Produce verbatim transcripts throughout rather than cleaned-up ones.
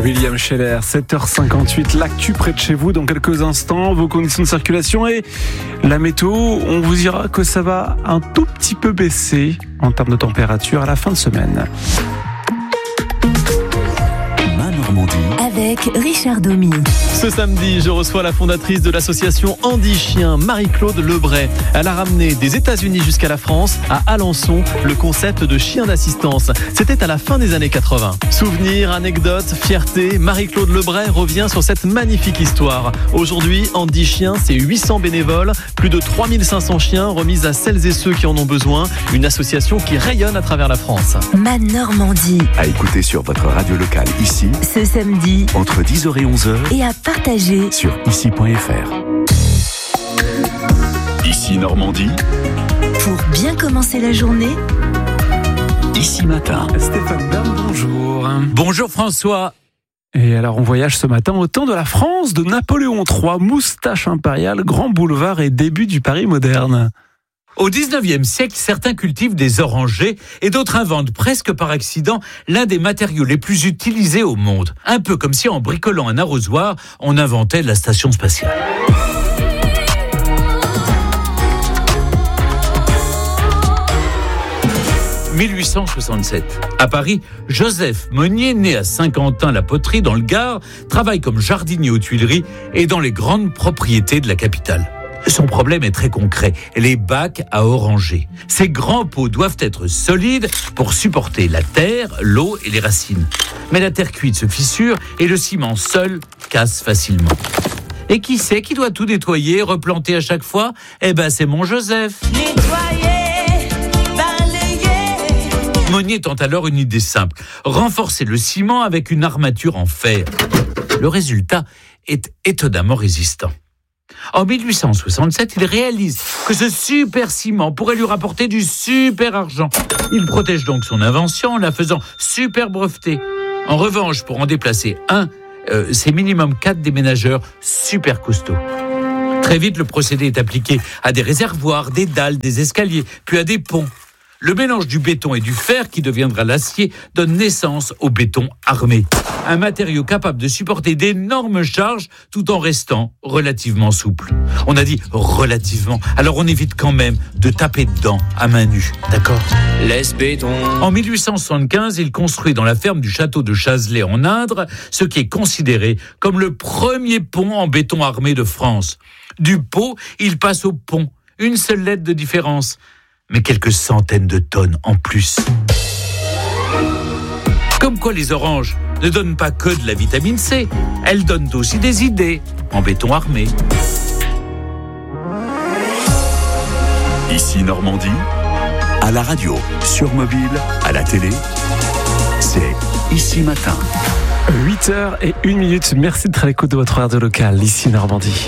William Scheller, sept heures cinquante-huit, l'actu près de chez vous dans quelques instants, vos conditions de circulation et la météo. On vous dira que ça va un tout petit peu baisser en termes de température à la fin de semaine. Avec Richard Domy. Ce samedi, je reçois la fondatrice de l'association Andy Chien, Marie-Claude Lebray. Elle a ramené des États-Unis jusqu'à la France, à Alençon, le concept de chien d'assistance. C'était à la fin des années quatre-vingts. Souvenirs, anecdotes, fierté, Marie-Claude Lebray revient sur cette magnifique histoire. Aujourd'hui, Andy Chien, c'est huit cents bénévoles, plus de trois mille cinq cents chiens remis à celles et ceux qui en ont besoin. Une association qui rayonne à travers la France. Ma Normandie. À écouter sur votre radio locale ici, ce samedi, entre dix heures et onze heures, et à partager sur ici point f r. Ici Normandie. Pour bien commencer la journée, Ici Matin. Stéphane Bern, bonjour. Bonjour François. Et alors on voyage ce matin au temps de la France de Napoléon trois, moustache impériale, grand boulevard et début du Paris moderne. Au dix-neuvième siècle, certains cultivent des orangers et d'autres inventent presque par accident l'un des matériaux les plus utilisés au monde. Un peu comme si en bricolant un arrosoir, on inventait la station spatiale. mille huit cent soixante-sept. À Paris, Joseph Monnier, né à Saint-Quentin-la-Poterie dans le Gard, travaille comme jardinier aux Tuileries et dans les grandes propriétés de la capitale. Son problème est très concret, les bacs à oranger. Ces grands pots doivent être solides pour supporter la terre, l'eau et les racines. Mais la terre cuite se fissure et le ciment seul casse facilement. Et qui c'est qui doit tout nettoyer, replanter à chaque fois ? Eh ben c'est mon Joseph. Nettoyer, balayer. Monnier tente alors une idée simple, renforcer le ciment avec une armature en fer. Le résultat est étonnamment résistant. En mille huit cent soixante-sept, il réalise que ce super ciment pourrait lui rapporter du super argent. Il protège donc son invention en la faisant super brevetée. En revanche, pour en déplacer un, euh, c'est minimum quatre déménageurs super costauds. Très vite, le procédé est appliqué à des réservoirs, des dalles, des escaliers, puis à des ponts. Le mélange du béton et du fer, qui deviendra l'acier, donne naissance au béton armé. Un matériau capable de supporter d'énormes charges tout en restant relativement souple. On a dit relativement, alors on évite quand même de taper dedans à main nue, d'accord ? Laisse béton. En mille huit cent soixante-quinze, il construit dans la ferme du château de Chazelet en Indre ce qui est considéré comme le premier pont en béton armé de France. Du pot, il passe au pont. Une seule lettre de différence. Mais quelques centaines de tonnes en plus. Comme quoi les oranges ne donnent pas que de la vitamine C, elles donnent aussi des idées en béton armé. Ici Normandie, à la radio, sur mobile, à la télé, c'est Ici Matin. huit heures et une minute, merci d'être à l'écoute de votre radio locale, ici Normandie.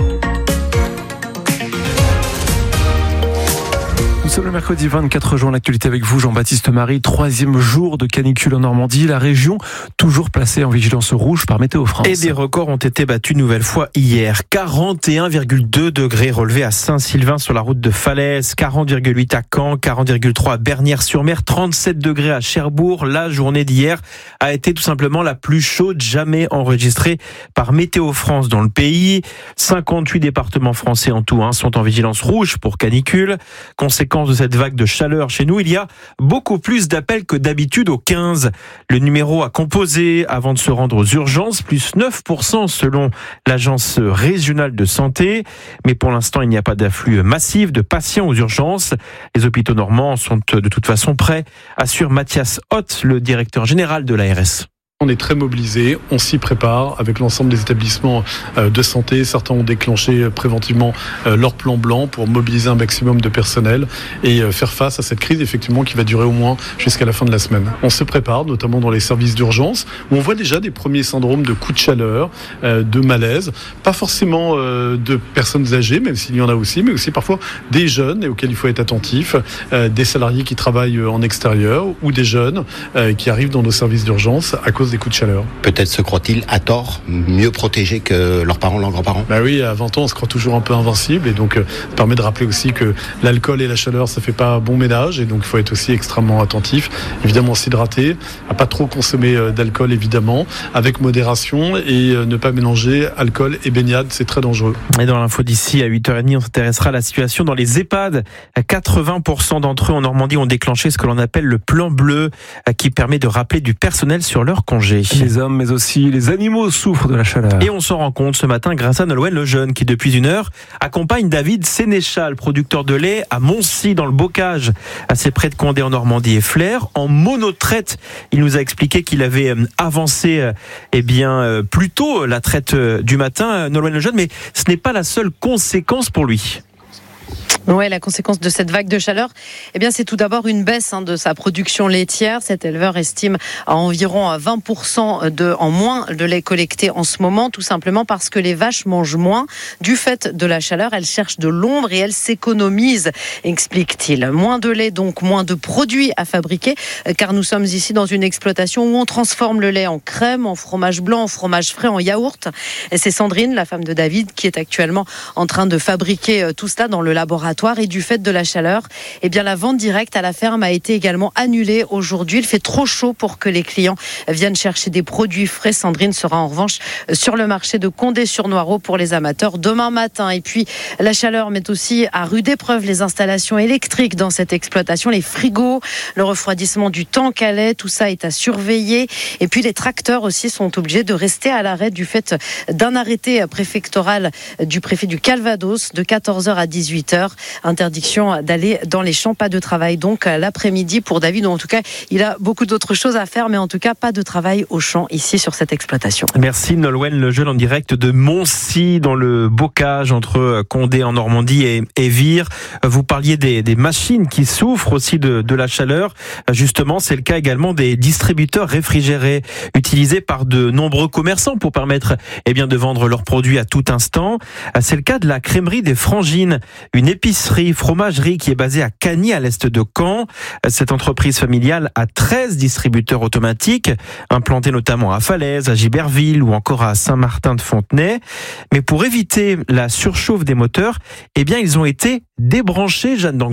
Nous sommes le mercredi vingt-quatre juin, l'actualité avec vous, Jean-Baptiste Marie. Troisième jour de canicule en Normandie. La région toujours placée en vigilance rouge par Météo France. Et des records ont été battus une nouvelle fois hier. quarante et un virgule deux degrés relevés à Saint-Sylvain sur la route de Falaise, quarante virgule huit à Caen, quarante virgule trois à Bernières-sur-Mer, trente-sept degrés à Cherbourg. La journée d'hier a été tout simplement la plus chaude jamais enregistrée par Météo France dans le pays. cinquante-huit départements français en tout hein, sont en vigilance rouge pour canicule. Conséquence de cette vague de chaleur chez nous, il y a beaucoup plus d'appels que d'habitude au quinze. Le numéro à composer avant de se rendre aux urgences, plus neuf pour cent selon l'agence régionale de santé. Mais pour l'instant, il n'y a pas d'afflux massif de patients aux urgences. Les hôpitaux normands sont de toute façon prêts, assure Mathias Hott, le directeur général de l'A R S. On est très mobilisés, on s'y prépare avec l'ensemble des établissements de santé. Certains ont déclenché préventivement leur plan blanc pour mobiliser un maximum de personnel et faire face à cette crise effectivement qui va durer au moins jusqu'à la fin de la semaine. On se prépare notamment dans les services d'urgence où on voit déjà des premiers syndromes de coups de chaleur, de malaise, pas forcément de personnes âgées, même s'il y en a aussi, mais aussi parfois des jeunes et auxquels il faut être attentif, des salariés qui travaillent en extérieur ou des jeunes qui arrivent dans nos services d'urgence à cause cause des coups de chaleur. Peut-être se croient-ils à tort mieux protégés que leurs parents, leurs grands-parents? Bah oui, à vingt ans, on se croit toujours un peu invincible et donc euh, ça permet de rappeler aussi que l'alcool et la chaleur, ça fait pas bon ménage et donc il faut être aussi extrêmement attentif. Évidemment, s'hydrater, à pas trop consommer euh, d'alcool évidemment, avec modération et euh, ne pas mélanger alcool et baignade, c'est très dangereux. Et dans l'info d'ici à huit heures trente, on s'intéressera à la situation dans les EHPAD. quatre-vingts pour cent d'entre eux en Normandie ont déclenché ce que l'on appelle le plan bleu, qui permet de rappeler du personnel sur leur congé. Les hommes, mais aussi les animaux souffrent de la chaleur. Et on s'en rend compte ce matin grâce à Nolwenn Lejeune, qui depuis une heure accompagne David Sénéchal, producteur de lait à Moncy dans le Bocage, assez près de Condé en Normandie et Flers, en monotraite. Il nous a expliqué qu'il avait avancé eh bien, plus tôt la traite du matin, Nolwenn Lejeune, mais ce n'est pas la seule conséquence pour lui. Ouais, la conséquence de cette vague de chaleur, eh bien, c'est tout d'abord une baisse hein, de sa production laitière. Cet éleveur estime à environ vingt pour cent de, en moins de lait collecté en ce moment, tout simplement parce que les vaches mangent moins. Du fait de la chaleur, elles cherchent de l'ombre et elles s'économisent, explique-t-il. Moins de lait, donc moins de produits à fabriquer, car nous sommes ici dans une exploitation où on transforme le lait en crème, en fromage blanc, en fromage frais, en yaourt. Et c'est Sandrine, la femme de David, qui est actuellement en train de fabriquer tout cela dans le laboratoire. Et du fait de la chaleur, eh bien, la vente directe à la ferme a été également annulée aujourd'hui. Il fait trop chaud pour que les clients viennent chercher des produits frais. Sandrine sera en revanche sur le marché de Condé-sur-Noireau pour les amateurs demain matin. Et puis, la chaleur met aussi à rude épreuve les installations électriques dans cette exploitation, les frigos, le refroidissement du tank à lait, tout ça est à surveiller. Et puis, les tracteurs aussi sont obligés de rester à l'arrêt du fait d'un arrêté préfectoral du préfet du Calvados de quatorze heures à dix-huit heures. Interdiction d'aller dans les champs, pas de travail donc l'après-midi pour David, ou en tout cas il a beaucoup d'autres choses à faire, mais en tout cas pas de travail au champ ici sur cette exploitation. Merci Nolwenn Lejeune en direct de Moncy dans le Bocage entre Condé en Normandie et, et Vire. Vous parliez des, des machines qui souffrent aussi de, de la chaleur. Justement, c'est le cas également des distributeurs réfrigérés utilisés par de nombreux commerçants pour permettre eh bien, de vendre leurs produits à tout instant. C'est le cas de la crèmerie des Frangines, une épicerie fromagerie qui est basée à Cagny à l'est de Caen. Cette entreprise familiale a treize distributeurs automatiques implantés notamment à Falaise, à Giberville ou encore à Saint-Martin-de-Fontenay. Mais pour éviter la surchauffe des moteurs, eh bien ils ont été débranchés, Jeanne Danglars.